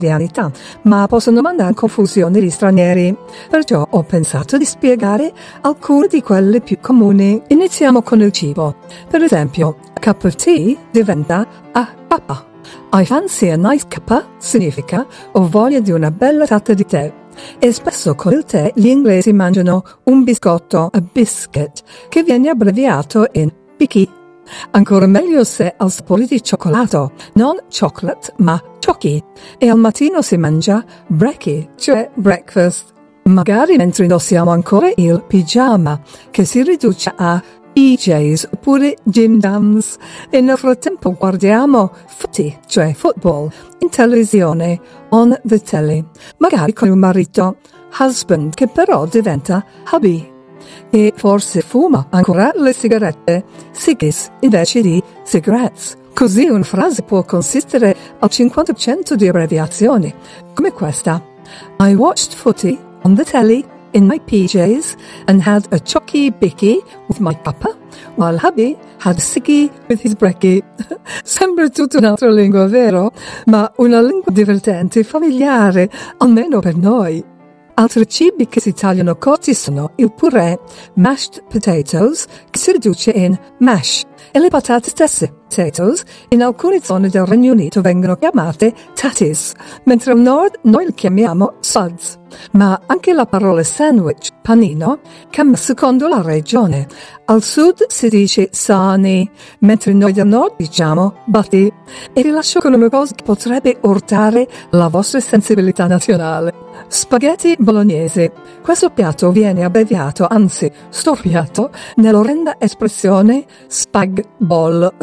quotidianità, ma possono mandare confusione agli stranieri. Perciò ho pensato di spiegare alcune di quelle più comuni. Iniziamo con il cibo. Per esempio, a cup of tea diventa a cuppa. I fancy a nice cuppa significa ho voglia di una bella tatta di tè. E spesso con il tè gli inglesi mangiano un biscotto, a biscuit, che viene abbreviato in bicky. Ancora meglio se al sapore di cioccolato, non chocolate ma ciocchi. E al mattino si mangia brekkie, cioè breakfast. Magari mentre indossiamo ancora il pigiama, che si riduce a PJs oppure gym dams, e nel frattempo guardiamo footy, cioè football, in televisione, on the telly, magari con un marito, husband, che però diventa hubby. E forse fuma ancora le sigarette, ciggies, invece di cigarettes. Così una frase può consistere al 50% di abbreviazioni, come questa. I watched footy on the telly in my PJs and had a chocky bicky with my papa, while hubby had ciggy with his brekkie. Sembra tutta un'altra lingua, vero? Ma una lingua divertente e familiare, almeno per noi. Altri cibi che si tagliano corti sono il purè, mashed potatoes, che si riduce in mash, e le patate stesse, potatoes, in alcune zone del Regno Unito vengono chiamate tatties, mentre al nord noi le chiamiamo suds. Ma anche la parola sandwich, panino, cambia secondo la regione. Al sud si dice sani, mentre noi del nord diciamo bati. E vi lascio con una cosa che potrebbe urtare la vostra sensibilità nazionale. Spaghetti bolognese. Questo piatto viene abbreviato, anzi storpiato, nell'orrenda espressione spag bol.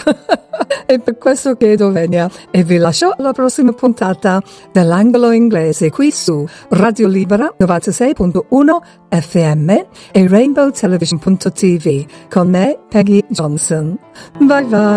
E per questo chiedo venia e vi lascio alla prossima puntata dell'Angolo Inglese qui su Radio Libera 96.1 FM e RainbowTelevision.tv con me, Peggy Johnson. Bye bye!